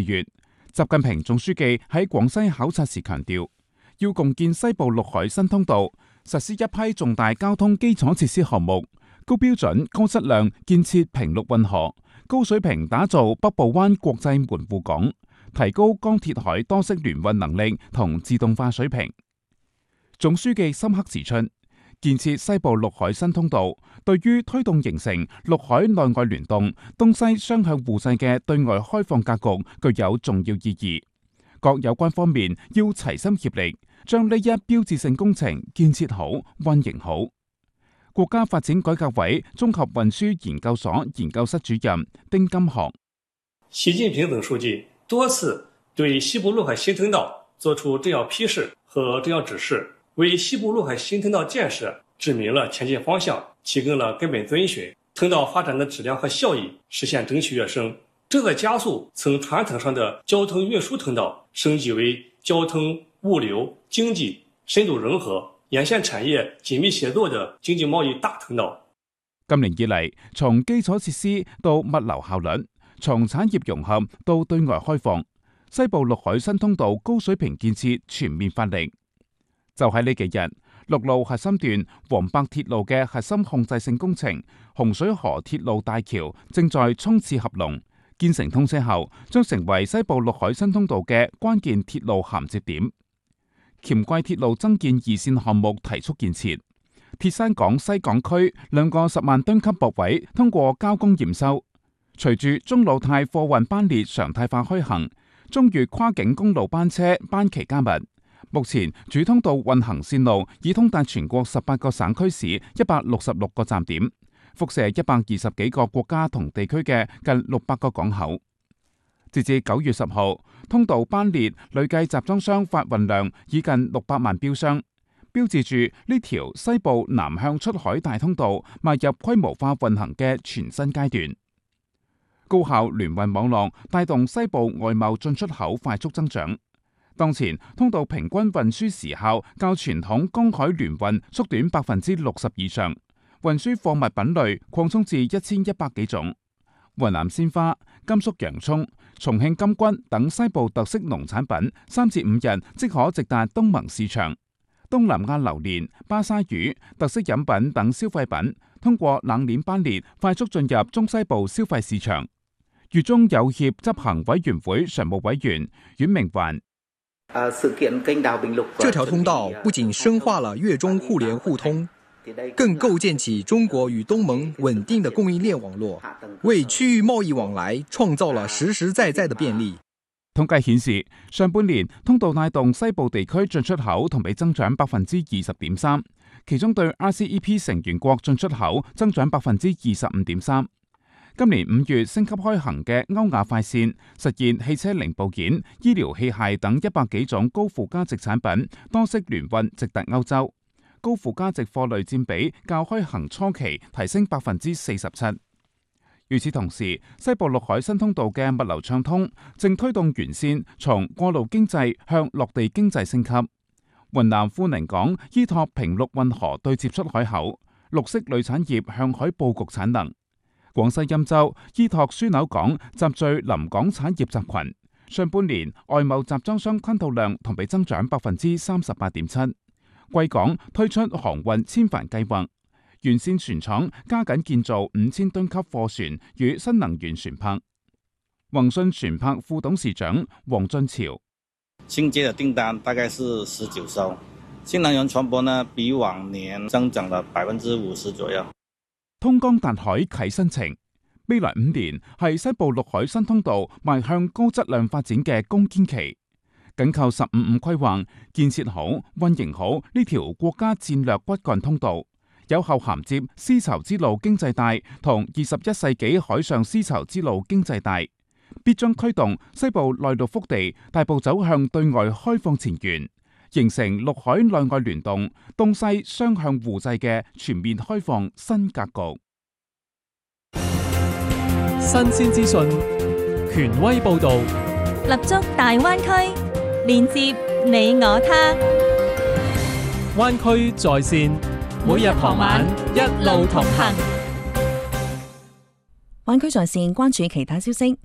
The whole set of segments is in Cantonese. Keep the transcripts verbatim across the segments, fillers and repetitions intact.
月，習近平總書記喺廣西考察時強調，要共建西部陸海新通道，實施一批重大交通基礎設施項目，高標準、高質量建設平陸運河，高水平打造北部灣國際門戶港，提高江鐵海多式聯運能力同自動化水平。總書記深刻指出，建設西部陸海新通道，對於推動形成陸海內外聯動、東西雙向互濟嘅對外開放格局具有重要意義。各有關方面要齊心協力，將呢一標誌性工程建設好、運營好。國家發展改革委綜合運輸研究所研究室主任丁金學： 習近平總書記多次對西部陸海新通道作出重要批示和重要指示，為西部陸海新通道建設指明了前進方向，提供了根本遵循，通道發展的質量和效益實現整體躍升，正在加速從傳統上的交通運輸通道升級為交通、物流、經濟深度融合、沿線產業緊密協作的經濟貿易大通道。 今年以嚟，從基礎設施到物流效率，從產業融合到對外開放，西部陸海新通道高水平建設全面發力。就喺呢幾日，陸路核心段黃白鐵路嘅核心控制性工程洪水河鐵路大橋正在衝刺合龍，建成通車後，將成為西部陸海新通道嘅關鍵鐵路銜接點。黔桂鐵路增建二線項目提速建設，鐵山港西港區兩個十萬噸級駁位通過交工驗收。隨住中老泰貨運班列常態化開行，中越跨境公路班車班期加密。目前主通道運行線路已通達全國十八個省區市一百六十六個站點，輻射一百二十幾個國家同地區嘅近六百個港口。截至九月十號，通道班列累計集裝箱發運量已近六百萬標箱，標誌住呢條西部南向出海大通道邁入規模化運行嘅全新階段。高效聯運網絡帶動西部外貿進出口快速增長。當前通道平均運輸時效較傳統公海聯運縮短百分之六十以上，運輸貨物品類擴充至一千一百幾種。雲南鮮花、甘肅洋蔥、重慶金軍等西部特色農產品三至五日即可直達東盟市場。東南亞榴蓮、巴沙魚、特色飲品等消費品通過冷鏈班列快速進入中西部消費市場。粵中友協執行委員會常務委員阮明環： 這條通道不僅深化了粵中互聯互通，更構建起中國與東盟穩定的供應鏈網絡，為區域貿易往來創造了實實在在的便利。 統計顯示，上半年通道帶動西部地區進出口同比增長百分之二十點三，其中對 R C E P 成員國進出口增長百分之二十五點三。今年五月升級開行嘅歐亞快線，實現汽車零部件、醫療器械等一百幾種高附加值產品多式聯運直達歐洲，高附加值貨類佔比較開行初期提升百分之四十七。與此同時，西部陸海新通道嘅物流暢通，正推動沿線從過路經濟向落地經濟升級。雲南富寧港依託平陸運河對接出海口，綠色鋁產業向海佈局產能。廣西欽州依託樞紐港集聚臨港產業集群，上半年外貿集裝箱吞吐量同比增長百分之三十八點七。貴港推出航運千帆計劃，沿線船廠加緊建造五千噸級貨船與新能源船舶。宏信船舶副董事長黃俊潮： 新接的訂單大概是十九艘，新能源船舶呢比往年增長了百分之五十左右。 通江達海啟新程，未來五年係西部陸海新通道邁向高質量發展嘅攻堅期。緊扣十五五規劃，建設好、運營好呢條國家戰略骨幹通道，有效銜接絲綢之路經濟帶同二十一世紀海上絲綢之路經濟帶，必將驅動西部內陸腹地大步走向對外開放前沿，形成陸海內外聯動、東西雙向互濟嘅全面開放新格局。 新鮮資訊，權威報導， 立足大灣區，連接你我他。 灣區在線，每日傍晚一路同行。 灣區在線關注其他消息。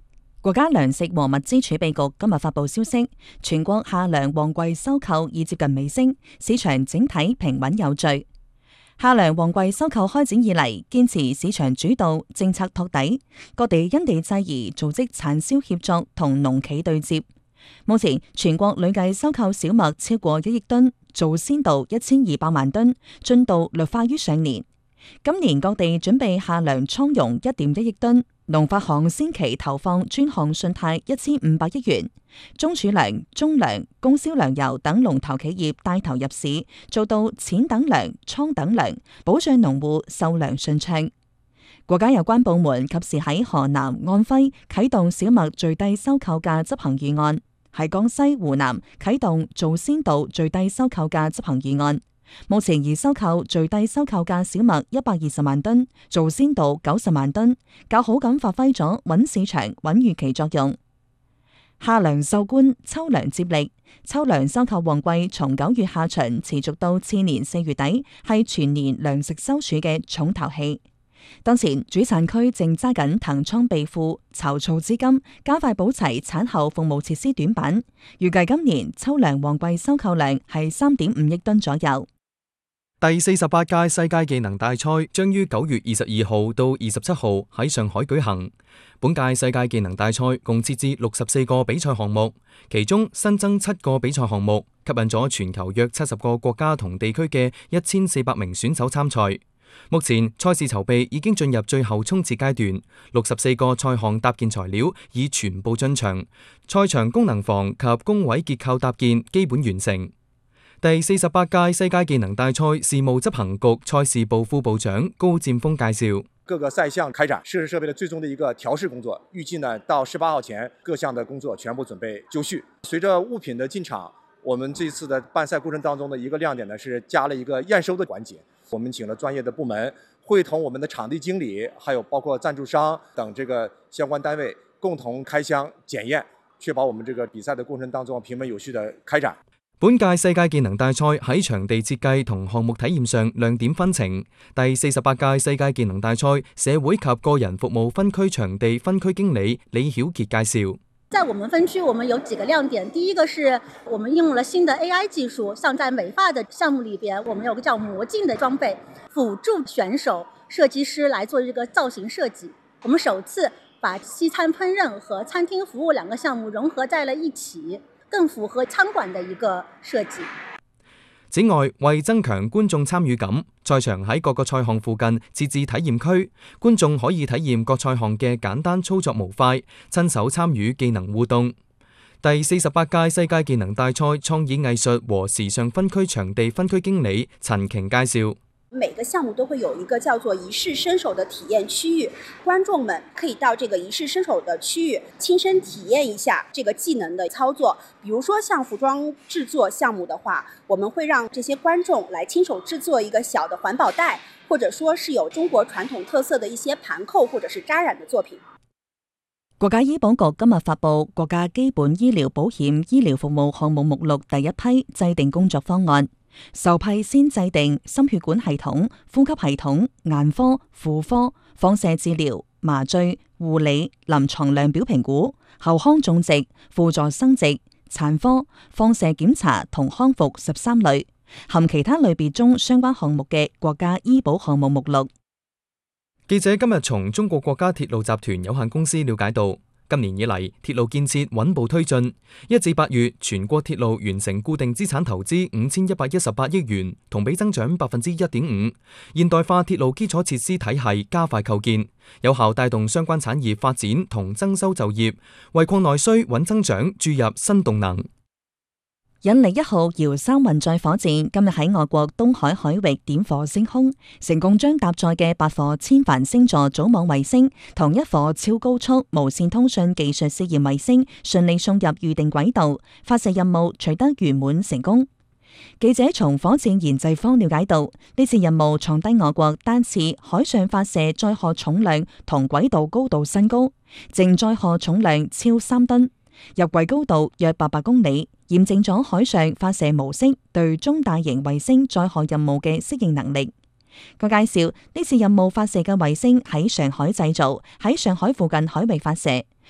國家糧食和物資儲備局今日發布消息，全國夏糧旺季收購已接近尾聲，市場整體平穩有序。夏糧旺季收購開展以嚟，堅持市場主導、政策托底，各地因地制宜組織產銷協作同農企對接。目前全國累計收購小麥超過一億噸，做鮮稻一千二百萬噸，進度略快於上年。今年各地準備夏糧倉容一點一億噸，農發行先期投放專項信貸一千五百億元，中儲糧、中糧、供銷糧油等龍頭企業帶頭入市，做到錢等糧、倉等糧，保障農戶售糧順暢。國家有關部門及時喺河南、安徽啟動小麥最低收購價執行預案，喺江西、湖南啟動做鮮稻最低收購價執行預案。目前已收購最低收購價小麥一百二十萬噸，做鮮稻九十萬噸，較好咁發揮咗穩市場、穩預期作用。夏糧收官，秋糧接力。秋糧收購旺季從九月下旬持續到次年四月底，係全年糧食收儲嘅重頭戲。當前主產區正揸緊騰倉備庫，籌措資金，加快補齊產後服務設施短板。預計今年秋糧旺季收購量係三點五億噸左右。 第四十八屆世界技能大賽將於九月二十二號到二十七號喺上海舉行。本屆世界技能大賽共設置六十四個比賽項目，其中新增七個比賽項目，吸引咗全球約七十個國家同地區嘅一千四百名選手參賽。目前賽事籌備已經進入最後衝刺階段，六十四個賽項搭建材料已全部進場，賽場功能房及工位結構搭建基本完成。第四十八屆世界技能大賽事務執行局賽事部副部長高占峰介紹： 各個賽項開展設施設備的最終的一個調試工作，預計呢到十八號前各項的工作全部準備就緒。隨着物品的進場，我們這次的辦賽過程當中的一個亮點呢是加了一個驗收的環節。我們請了專業的部門，會同我們的場地經理，還有包括贊助商等這個相關單位共同開箱檢驗，確保我們這個比賽的過程當中平穩有序的開展。 本屆世界技能大賽喺場地設計同項目體驗上亮點紛呈。第四十八屆世界技能大賽社會及個人服務分區場地分區經理李曉傑介紹： 在我們分區，我們有幾個亮點。第一個是我們應用了新的 A I 技術，像在美髮的項目裏邊，我們有個叫魔鏡的裝備，輔助選手、設計師來做這個造型設計。我們首次把西餐烹飪和餐廳服務兩個項目融合在了一起，更符合餐館的一個設計。 此外，為增強觀眾參與感，賽場喺各個賽項附近設置體驗區，觀眾可以體驗各賽項嘅簡單操作模塊，親手參與技能互動。第四十八屆世界技能大賽創意藝術和時尚分區場地分區經理陳瓊介紹： 每個項目都會有一個叫做一試身手的體驗區域，觀眾們可以到這個一試身手的區域親身體驗一下這個技能的操作。比如說像服裝製作項目的話，我們會讓這些觀眾來親手製作一個小的環保袋，或者說是有中國傳統特色的一些盤扣或者是扎染的作品。 國家醫保局今日發布國家基本醫療保險醫療服務項目目錄第一批制定工作方案。首批先制定心血管系統、呼吸系統、眼科、婦科、放射治療、麻醉、護理、臨床量表評估、後康種植、輔助生殖、產科、放射檢查同康復十三類，含其他類別中相關項目嘅國家醫保項目目錄。 記者今日從中國國家鐵路集團有限公司了解到，今年以嚟，鐵路建設穩步推進，一至八月全國鐵路完成固定資產投資五千一百一十八億元，同比增長百分之一點五。現代化鐵路基礎設施體系加快構建，有效帶動相關產業發展同增收就業，為擴內需穩增長注入新動能。 引力一號遙三運載火箭今日喺外國東海海域點火升空，成功將搭載嘅八顆千帆星座組網衛星同一顆超高速無線通訊技術試驗衛星順利送入預定軌道，發射任務取得圓滿成功。記者從火箭研製方了解到，呢次任務創低我國單次海上發射載荷重量同軌道高度新高，淨載荷重量超三噸，入軌高度約八百公里，驗證咗海上發射模式對中大型衛星載荷任務嘅適應能力。佢介紹呢次任務發射嘅衛星喺上海製造，喺上海附近海域發射，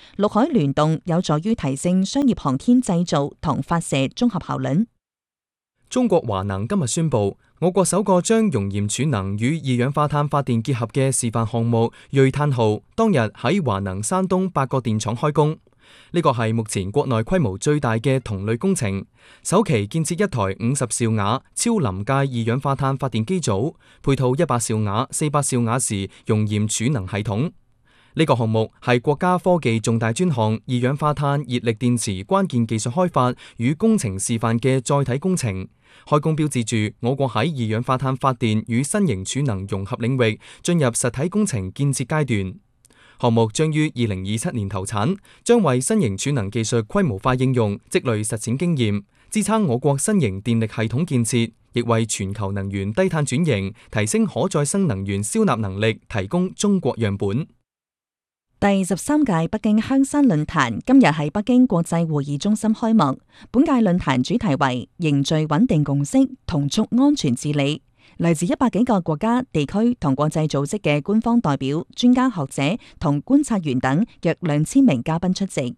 陸海聯動有助於提升商業航天製造同發射綜合效率。 中國華能今日宣布，我國首個將熔鹽儲能與二氧化碳發電結合嘅示範項目銳碳號當日喺華能山東八個電廠開工。呢個係目前國內規模最大嘅同類工程，首期建設一台五十兆瓦超臨界二氧化碳發電機組，配套一百兆瓦、四百兆瓦時熔鹽儲能系統。呢個項目係國家科技重大專項二氧化碳熱力電池關鍵技術開發與工程示範嘅載體工程，開工標誌住我國喺二氧化碳發電與新型儲能融合領域進入實體工程建設階段。項目將於二零二七年投產，將為新型儲能技術規模化應用積累實踐經驗，支撐我國新型電力系統建設，亦為全球能源低碳轉型、提升可再生能源消納能力提供中國樣本。 第十三屆北京香山論壇今日喺北京國際會議中心開幕。本屆論壇主題為凝聚穩定共識，同促安全治理。嚟自一百幾個國家、地區同國際組織嘅官方代表、專家學者同觀察員等約兩千名嘉賓出席。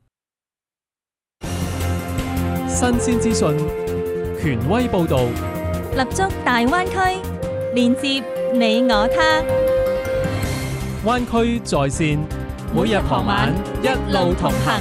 新鮮資訊，權威報導， 立足大灣區，連接你我他。 灣區在線，每日傍晚一路同行。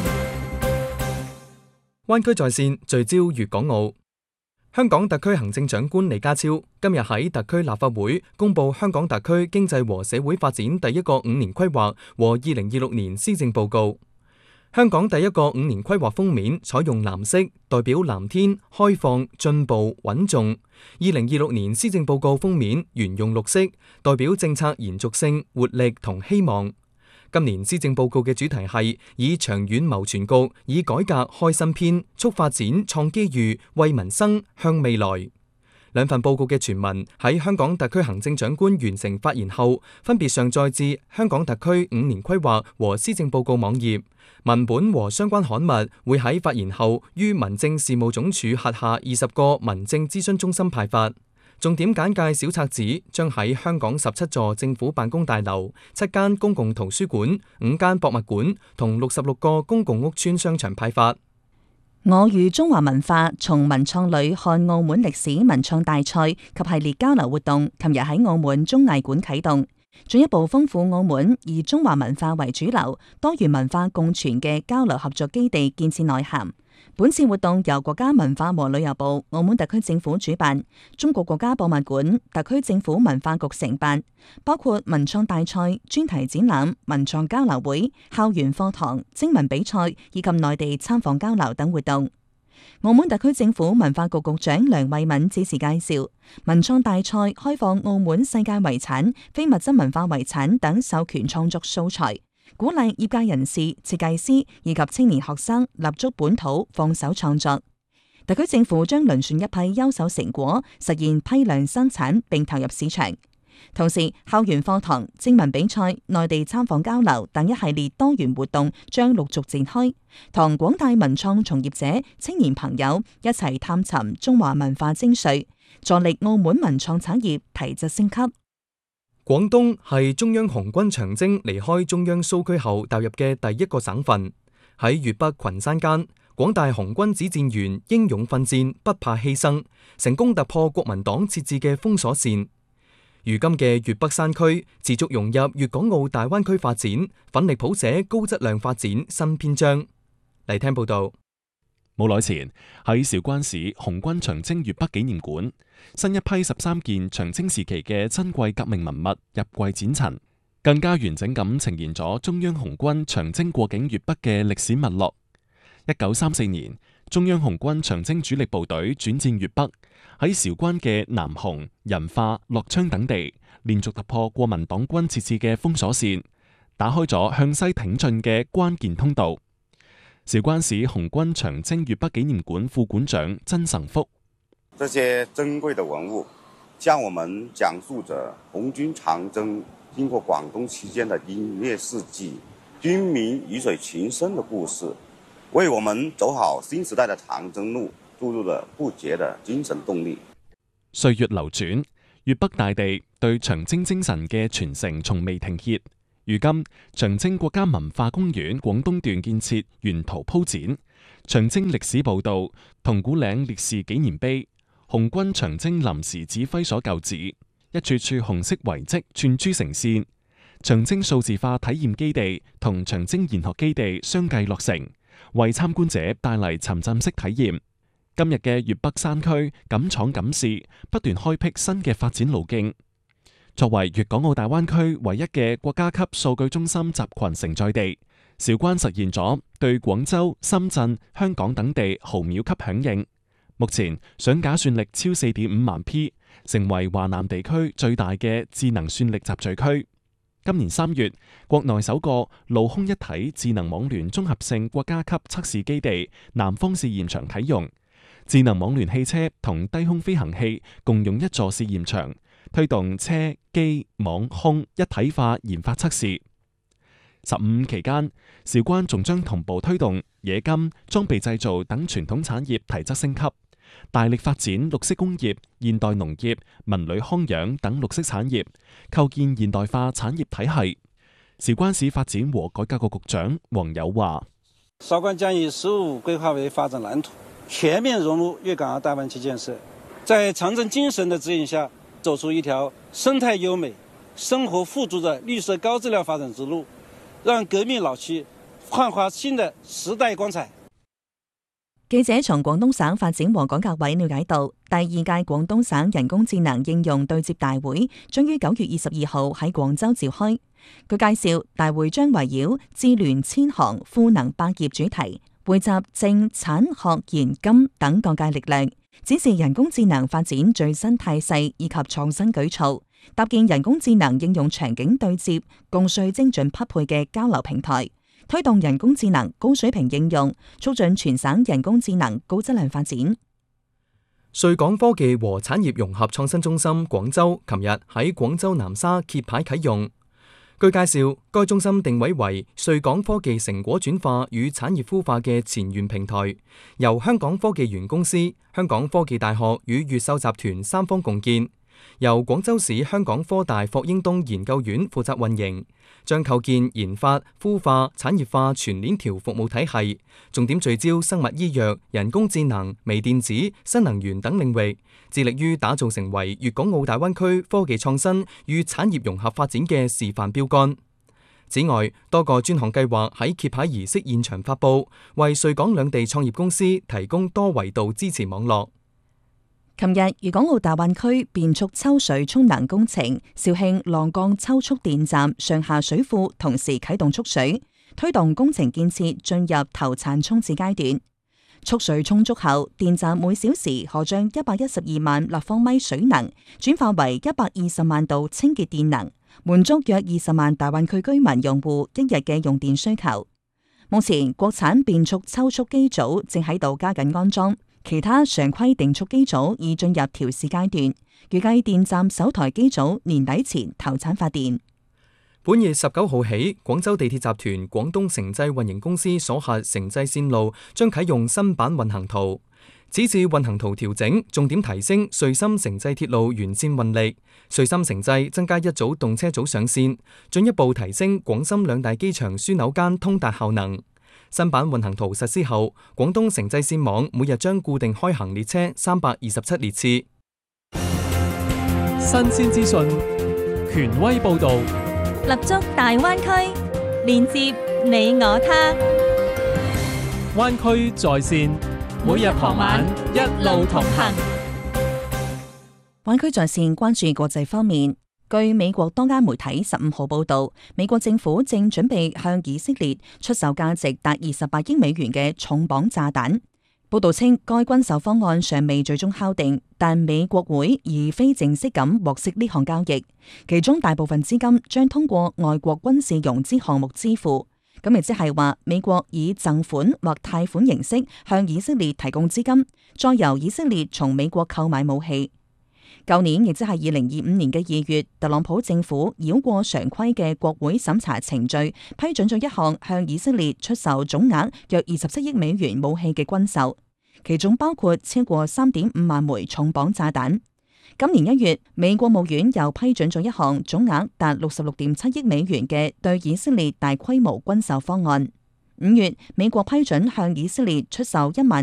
灣區在線聚焦粵港澳。香港特區行政長官李家超今日喺特區立法會公布香港特區經濟和社會發展第一個五年規劃和二零二六年施政報告。香港第一個五年規劃封面採用藍色，代表藍天、開放、進步、穩重。二零二六年施政報告封面沿用綠色，代表政策延續性、活力同希望。今年施政報告嘅主題係以長遠謀全局，以改革開新篇，促發展創機遇，為民生向未來。兩份報告嘅全文喺香港特區行政長官完成發言後，分別上載至香港特區五年規劃和施政報告網頁。文本和相關刊物會喺發言後於民政事務總署轄下二十個民政諮詢中心派發。重點簡介小冊子將喺香港十七座政府辦公大樓、七間公共圖書館、五間博物館同六十六個公共屋邨商場派發。 我與中華文化從文創旅看澳門歷史文創大賽及系列交流活動，琴日喺澳門綜藝館啟動，進一步豐富澳門以中華文化為主流、多元文化共存嘅交流合作基地建設內涵。本次活動由國家文化和旅遊部、澳門特區政府主辦，中國國家博物館、特區政府文化局承辦，包括文創大賽、專題展覽、文創交流會、校園課堂、徵文比賽以及內地參訪交流等活動。澳門特區政府文化局局長梁慧敏致辭介紹，文創大賽開放澳門世界遺產、非物質文化遺產等授權創作素材，鼓勵業界人士、設計師以及青年學生立足本土，放手創作。特區政府將遴選一批優秀成果，實現批量生產並投入市場。同時，校園課堂、徵文比賽、內地參訪交流等一系列多元活動將陸續展開，同廣大文創從業者、青年朋友一齊探尋中華文化精髓，助力澳門文創產業提質升級。 廣東係中央紅軍長征離開中央蘇區後踏入嘅第一個省份。喺粵北群山間，廣大紅軍指戰員英勇奮戰，不怕犧牲，成功突破國民黨設置嘅封鎖線。如今嘅粵北山區持續融入粵港澳大灣區發展，奮力譜寫高質量發展新篇章。嚟聽報道。 冇耐前喺韶關市紅軍長征粵北紀念館，新一批十三件長征時期嘅珍貴革命文物入櫃展陳，更加完整咁呈現咗中央紅軍長征過境粵北嘅歷史脈絡。一九三四年，中央紅軍長征主力部隊轉戰粵北，喺韶關嘅南雄、仁化、樂昌等地，連續突破國民黨軍設置嘅封鎖線，打開咗向西挺進嘅關鍵通道。韶關市紅軍長征粵北紀念館副館長曾成福： 這些珍貴的文物，向我們講述着紅軍長征經過廣東期間的英烈事蹟、軍民魚水情深的故事，為我們走好新時代的長征路注入了不竭的精神動力。 歲月流轉，粵北大地對長征精神嘅傳承從未停歇。 如今，長征國家文化公園廣東段建設沿途鋪展，長征歷史步道、銅鼓嶺烈士紀念碑、紅軍長征臨時指揮所舊址，一處處紅色遺跡串珠成線。長征數字化體驗基地同長征研學基地相繼落成，為參觀者帶嚟沉浸式體驗。今日嘅粵北山區敢闖敢試，不斷開闢新嘅發展路徑。作為粵港澳大灣區唯一嘅國家級數據中心集群承載地，韶關實現咗對廣州、深圳、香港等地毫秒級響應。目前上架算力超四點五萬 P， 成為華南地區最大嘅智能算力集聚區。今年三月，國內首個路空一體智能網聯綜合性國家級測試基地南方試驗場啟用，智能網聯汽車同低空飛行器共用一座試驗場，推動車機網空一體化研發測試。十五期間，韶關仲將同步推動冶金、裝備製造等傳統產業提質升級，大力發展綠色工業、現代農業、文旅康養等綠色產業，構建現代化產業體系。韶關市發展和改革局局長黃友話： 韶關將以“十五”規劃為發展藍圖，全面融入粵港澳大灣區建設，在長征精神的指引下，走出一條生態優美、生活富足的綠色高質量發展之路，讓革命老區煥發新的時代光彩。 記者從廣東省發展和改革委了解到，第二屆廣東省人工智能應用對接大會將於九月二十二號喺廣州召開。據介紹，大會將圍繞智聯千行、賦能百業主題，匯集政產學研金等各界力量，展示人工智能發展最新態勢以及創新舉措，搭建人工智能應用場景對接、共稅精準匹配嘅交流平台，推動人工智能高水平應用，促進全省人工智能高質量發展。 穗港科技和產業融合創新中心廣州琴日喺廣州南沙揭牌啟用。據介紹，該中心定位為穗港科技成果轉化與產業孵化嘅前沿平台，由香港科技園公司、香港科技大學與越秀集團三方共建，由廣州市香港科大霍英東研究院負責運營，將構建研發、孵化、產業化全鏈條服務體系，重點聚焦生物醫藥、人工智能、微電子、新能源等領域，致力於打造成為粵港澳大灣區科技創新與產業融合發展嘅示範標杆。此外，多個專項計劃喺揭牌儀式現場發佈，為穗港兩地創業公司提供多維度支持網絡。 琴日，粵港澳大灣區變速抽水蓄能工程肇慶浪江抽蓄電站上下水庫同時啟動蓄水，推動工程建設進入投產沖治階段。蓄水充足後，電站每小時可將一百一十二萬立方米水能轉化為一百二十萬度清潔電能，滿足約二十萬大灣區居民用戶一日嘅用電需求。目前，國產變速抽蓄機組正喺度加緊安裝。其他常規定速機組已進入調試階段，預計電站首台機組年底前投產發電。 本月十九號起，廣州地鐵集團廣東城際運營公司所轄城際線路將啟用新版運行圖。此次運行圖調整，重點提升穗深城際鐵路沿線運力，穗深城際增加一組動車組上線，進一步提升廣深兩大機場樞紐間通達效能。新版運行圖實施後，廣東城際線網每日將固定開行列車三百二十七列次。 新鮮資訊，權威報導， 立足大灣區，連接你我他。 灣區在線，每日傍晚一路同行。 灣區在線關注國際方面。據美國多間媒體十五號報道，美國政府正準備向以色列出售價值達二十八億美元嘅重磅炸彈。報道稱，該軍售方案尚未最終敲定，但美國會而非正式咁獲悉呢項交易，其中大部分資金將通過外國軍事融資項目支付。咁亦即係話，美國以贈款或貸款形式向以色列提供資金，再由以色列從美國購買武器。舊年亦即係二零二五年嘅二月，特朗普政府繞過常規嘅國會審查程序，批准咗一項向以色列出售總額約二十七億美元武器嘅軍售，其中包括超過三點五萬枚重磅炸彈。 今年一月，美國務院又批准咗一項總額達六十六點七億美元嘅對以色列大規模軍售方案。五月，美國批准向以色列出售一萬